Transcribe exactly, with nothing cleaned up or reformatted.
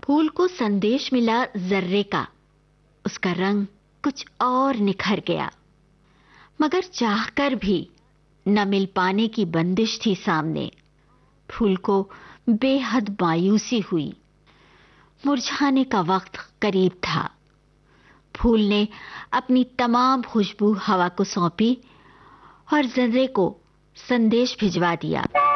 फूल को संदेश मिला जर्रे का। उसका रंग कुछ और निखर गया, मगर चाहकर भी न मिल पाने की बंदिश थी सामने। फूल को बेहद मायूसी हुई। मुरझाने का वक्त करीब था। फूल ने अपनी तमाम खुशबू हवा को सौंपी और जर्रे को संदेश भिजवा दिया।